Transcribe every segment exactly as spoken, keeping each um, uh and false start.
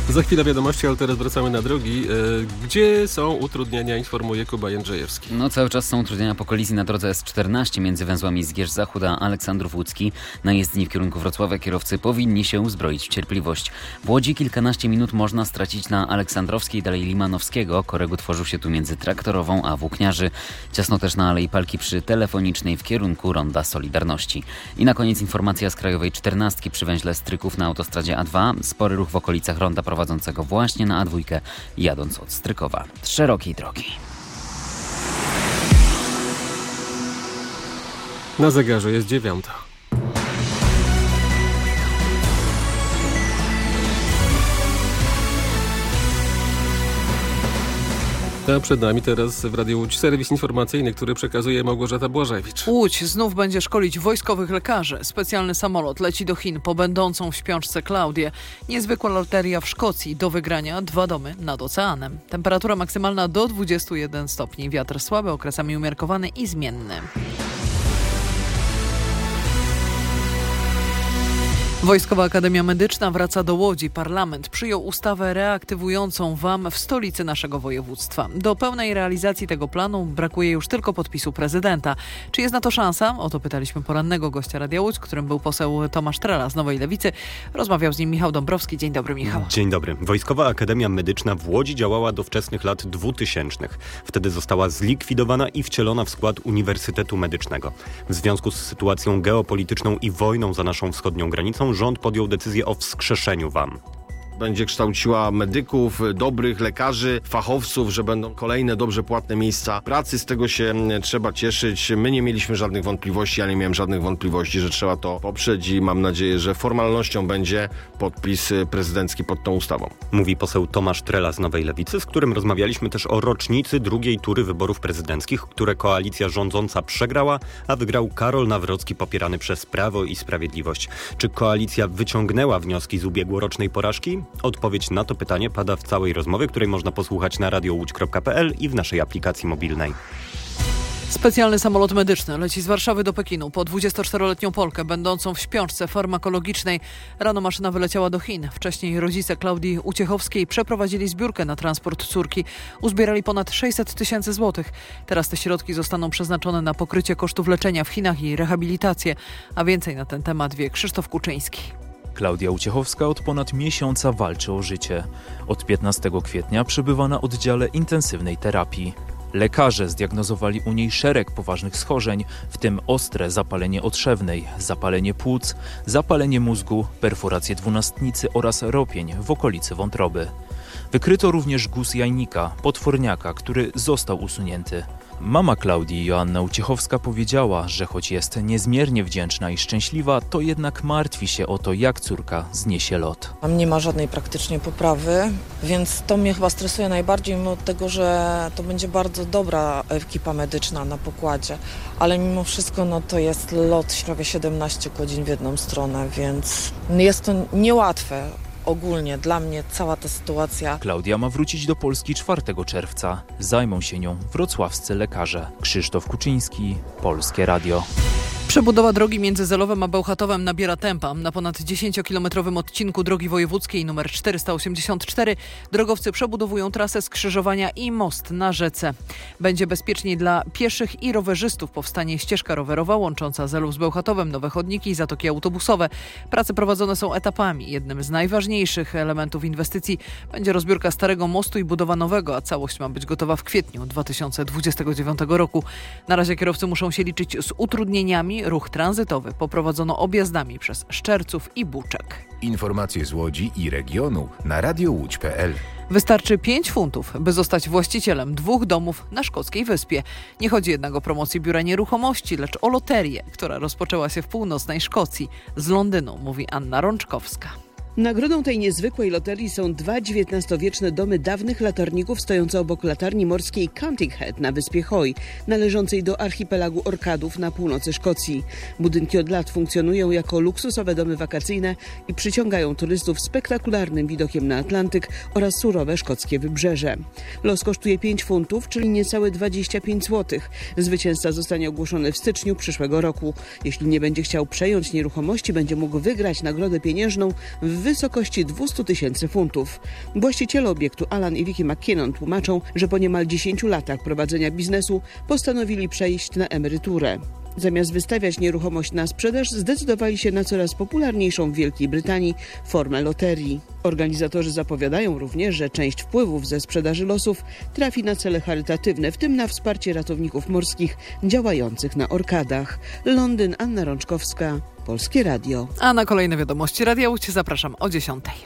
Za chwilę wiadomości, ale teraz wracamy na drogi. Gdzie są utrudnienia, informuje Kuba Jędrzejewski. No cały czas są utrudnienia po kolizji na drodze S czternaście między węzłami Zgierz-Zachód a Aleksandrów Łódzki. Na jezdni w kierunku Wrocławia kierowcy powinni się uzbroić w cierpliwość. W Łodzi kilkanaście minut można stracić na Aleksandrowskiej, dalej Limanowskiego. Korek utworzył się tu między Traktorową a Włókniarzy. Ciasno też na Alei Palki przy Telefonicznej w kierunku Ronda Solidarności. I na koniec informacja z Krajowej czternastki przy węźle Stryków na autostradzie A dwa. Spory ruch w okolicach ronda prowadzącego właśnie na A dwa, jadąc od Strykowa. Szerokiej drogi. Na zegarze jest dziewiąta. A przed nami teraz w Radiu Łódź serwis informacyjny, który przekazuje Małgorzata Błażewicz. Łódź znów będzie szkolić wojskowych lekarzy. Specjalny samolot leci do Chin po będącą w śpiączce Klaudię. Niezwykła loteria w Szkocji. Do wygrania dwa domy nad oceanem. Temperatura maksymalna do dwudziestu jeden stopni. Wiatr słaby, okresami umiarkowany i zmienny. Wojskowa Akademia Medyczna wraca do Łodzi. Parlament przyjął ustawę reaktywującą W A M w stolicy naszego województwa. Do pełnej realizacji tego planu brakuje już tylko podpisu prezydenta. Czy jest na to szansa? O to pytaliśmy porannego gościa Radia Łódź, którym był poseł Tomasz Trela z Nowej Lewicy. Rozmawiał z nim Michał Dąbrowski. Dzień dobry, Michał. Dzień dobry. Wojskowa Akademia Medyczna w Łodzi działała do wczesnych lat dwutysięcznych. Wtedy została zlikwidowana i wcielona w skład Uniwersytetu Medycznego. W związku z sytuacją geopolityczną i wojną za naszą wschodnią granicą rząd podjął decyzję o wskrzeszeniu W A M. Będzie kształciła medyków, dobrych lekarzy, fachowców, że będą kolejne dobrze płatne miejsca pracy. Z tego się trzeba cieszyć. My nie mieliśmy żadnych wątpliwości, ja nie miałem żadnych wątpliwości, że trzeba to poprzeć i mam nadzieję, że formalnością będzie podpis prezydencki pod tą ustawą. Mówi poseł Tomasz Trela z Nowej Lewicy, z którym rozmawialiśmy też o rocznicy drugiej tury wyborów prezydenckich, które koalicja rządząca przegrała, a wygrał Karol Nawrocki popierany przez Prawo i Sprawiedliwość. Czy koalicja wyciągnęła wnioski z ubiegłorocznej porażki? Odpowiedź na to pytanie pada w całej rozmowie, której można posłuchać na radio łódź kropka p l i w naszej aplikacji mobilnej. Specjalny samolot medyczny leci z Warszawy do Pekinu po dwudziestoczteroletnią Polkę będącą w śpiączce farmakologicznej. Rano maszyna wyleciała do Chin. Wcześniej rodzice Klaudii Uciechowskiej przeprowadzili zbiórkę na transport córki. Uzbierali ponad sześćset tysięcy złotych. Teraz te środki zostaną przeznaczone na pokrycie kosztów leczenia w Chinach i rehabilitację. A więcej na ten temat wie Krzysztof Kuczyński. Klaudia Uciechowska od ponad miesiąca walczy o życie. Od piętnastego kwietnia przebywa na oddziale intensywnej terapii. Lekarze zdiagnozowali u niej szereg poważnych schorzeń, w tym ostre zapalenie otrzewnej, zapalenie płuc, zapalenie mózgu, perforację dwunastnicy oraz ropień w okolicy wątroby. Wykryto również guz jajnika, potworniaka, który został usunięty. Mama Klaudii, Joanna Uciechowska, powiedziała, że choć jest niezmiernie wdzięczna i szczęśliwa, to jednak martwi się o to, jak córka zniesie lot. Tam nie ma żadnej praktycznie poprawy, więc to mnie chyba stresuje najbardziej, mimo tego, że to będzie bardzo dobra ekipa medyczna na pokładzie. Ale mimo wszystko no, to jest lot prawie siedemnaście godzin w jedną stronę, więc jest to niełatwe. Ogólnie dla mnie cała ta sytuacja. Klaudia ma wrócić do Polski czwartego czerwca. Zajmą się nią wrocławscy lekarze. Krzysztof Kuczyński, Polskie Radio. Przebudowa drogi między Zelowem a Bełchatowem nabiera tempa. Na ponad dziesięciokilometrowym odcinku drogi wojewódzkiej nr czterysta osiemdziesiąt cztery drogowcy przebudowują trasę skrzyżowania i most na rzece. Będzie bezpieczniej dla pieszych i rowerzystów. Powstanie ścieżka rowerowa łącząca Zelów z Bełchatowem, nowe chodniki i zatoki autobusowe. Prace prowadzone są etapami. Jednym z najważniejszych elementów inwestycji będzie rozbiórka starego mostu i budowa nowego, a całość ma być gotowa w kwietniu dwa tysiące dwudziestego dziewiątego roku. Na razie kierowcy muszą się liczyć z utrudnieniami. Ruch tranzytowy poprowadzono objazdami przez Szczerców i Buczek. Informacje z Łodzi i regionu na radio łódź kropka p l. Wystarczy pięć funtów, by zostać właścicielem dwóch domów na szkockiej wyspie. Nie chodzi jednak o promocję biura nieruchomości, lecz o loterię, która rozpoczęła się w północnej Szkocji. Z Londynu, mówi Anna Rączkowska. Nagrodą tej niezwykłej loterii są dwa dziewiętnastowieczne domy dawnych latarników stojące obok latarni morskiej Counting Head na wyspie Hoy, należącej do archipelagu Orkadów na północy Szkocji. Budynki od lat funkcjonują jako luksusowe domy wakacyjne i przyciągają turystów spektakularnym widokiem na Atlantyk oraz surowe szkockie wybrzeże. Los kosztuje pięć funtów, czyli niecałe dwadzieścia pięć złotych. Zwycięzca zostanie ogłoszony w styczniu przyszłego roku. Jeśli nie będzie chciał przejąć nieruchomości, będzie mógł wygrać nagrodę pieniężną w wysokości dwieście tysięcy funtów. Właściciele obiektu Alan i Vicky McKinnon tłumaczą, że po niemal dziesięciu latach prowadzenia biznesu postanowili przejść na emeryturę. Zamiast wystawiać nieruchomość na sprzedaż, zdecydowali się na coraz popularniejszą w Wielkiej Brytanii formę loterii. Organizatorzy zapowiadają również, że część wpływów ze sprzedaży losów trafi na cele charytatywne, w tym na wsparcie ratowników morskich działających na Orkadach. Londyn, Anna Rączkowska, Polskie Radio. A na kolejne wiadomości Radia Łódź zapraszam o dziesiątej.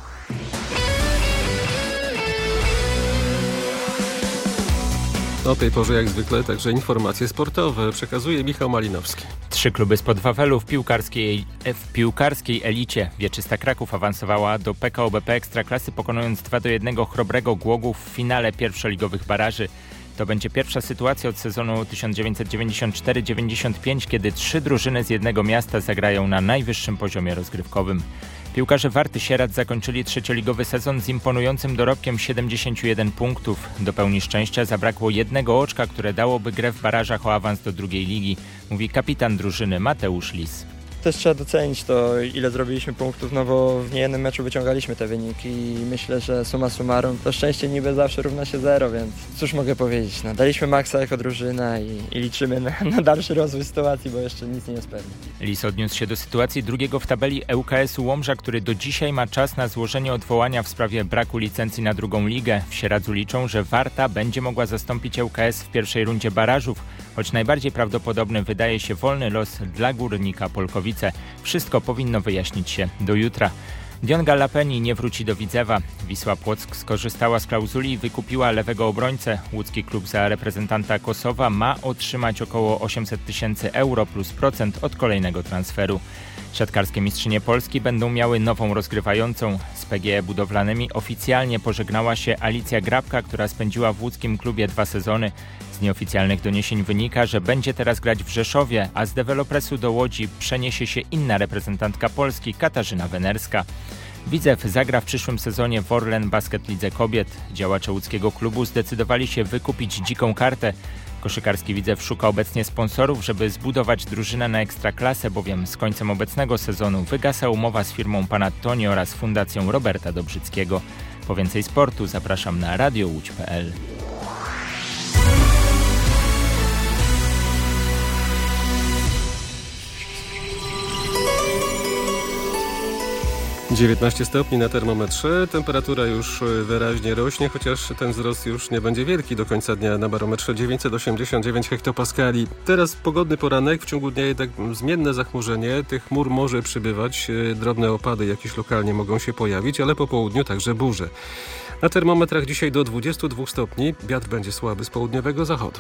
O tej porze jak zwykle także informacje sportowe przekazuje Michał Malinowski. Trzy kluby spod Wawelu w piłkarskiej, w piłkarskiej elicie. Wieczysta Kraków awansowała do P K O B P Ekstraklasy, pokonując dwa do jednego Chrobrego Głogów w finale pierwszoligowych baraży. To będzie pierwsza sytuacja od sezonu tysiąc dziewięćset dziewięćdziesiąt cztery dziewięćdziesiąt pięć, kiedy trzy drużyny z jednego miasta zagrają na najwyższym poziomie rozgrywkowym. Piłkarze Warty Sieradz zakończyli trzecioligowy sezon z imponującym dorobkiem siedemdziesiąt jeden punktów. Do pełni szczęścia zabrakło jednego oczka, które dałoby grę w barażach o awans do drugiej ligi, mówi kapitan drużyny Mateusz Lis. Też trzeba docenić to, ile zrobiliśmy punktów, no bo w niejednym meczu wyciągaliśmy te wyniki i myślę, że summa summarum to szczęście niby zawsze równa się zero, więc cóż mogę powiedzieć, no, daliśmy maksa jako drużyna i, i liczymy na, na dalszy rozwój sytuacji, bo jeszcze nic nie jest pewne. Lis odniósł się do sytuacji drugiego w tabeli E U K S-u Łomża, który do dzisiaj ma czas na złożenie odwołania w sprawie braku licencji na drugą ligę. W Sieradzu liczą, że Warta będzie mogła zastąpić E U K S w pierwszej rundzie barażów, choć najbardziej prawdopodobny wydaje się wolny los dla Górnika Polkowice. Wszystko powinno wyjaśnić się do jutra. Dionga Lapeni nie wróci do Widzewa. Wisła Płock skorzystała z klauzuli i wykupiła lewego obrońcę. Łódzki klub za reprezentanta Kosowa ma otrzymać około osiemset tysięcy euro plus procent od kolejnego transferu. Siatkarskie mistrzynie Polski będą miały nową rozgrywającą. Z P G E Budowlanymi oficjalnie pożegnała się Alicja Grabka, która spędziła w łódzkim klubie dwa sezony. Z nieoficjalnych doniesień wynika, że będzie teraz grać w Rzeszowie, a z Developresu do Łodzi przeniesie się inna reprezentantka Polski, Katarzyna Wenerska. Widzew zagra w przyszłym sezonie w Orlen Basket Lidze Kobiet. Działacze łódzkiego klubu zdecydowali się wykupić dziką kartę. Koszykarski Widzew szuka obecnie sponsorów, żeby zbudować drużynę na ekstraklasę, bowiem z końcem obecnego sezonu wygasa umowa z firmą Panattoni oraz Fundacją Roberta Dobrzyckiego. Po więcej sportu zapraszam na radio łódź kropka p l. dziewiętnaście stopni na termometrze, temperatura już wyraźnie rośnie, chociaż ten wzrost już nie będzie wielki do końca dnia. Na barometrze dziewięćset osiemdziesiąt dziewięć hektopaskali. Teraz pogodny poranek, w ciągu dnia jednak zmienne zachmurzenie, tych chmur może przybywać, drobne opady jakieś lokalnie mogą się pojawić, ale po południu także burze. Na termometrach dzisiaj do dwudziestu dwóch stopni, wiatr będzie słaby z południowego zachodu.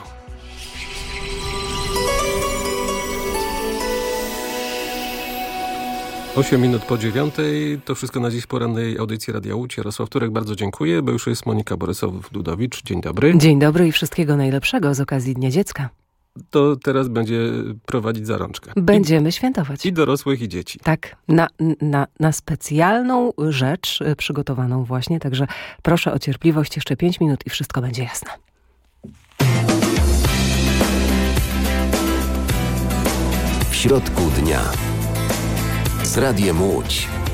osiem minut po dziewiątej. To wszystko na dziś porannej audycji Radia Łódź. Jarosław Turek, bardzo dziękuję, bo już jest Monika Borysow-Dudowicz. Dzień dobry. Dzień dobry i wszystkiego najlepszego z okazji Dnia Dziecka. To teraz będzie prowadzić za rączkę. Będziemy I, świętować. I dorosłych, i dzieci. Tak, na, na, na specjalną rzecz przygotowaną właśnie, także proszę o cierpliwość, jeszcze pięć minut i wszystko będzie jasne. W środku dnia z Radiem Łódź.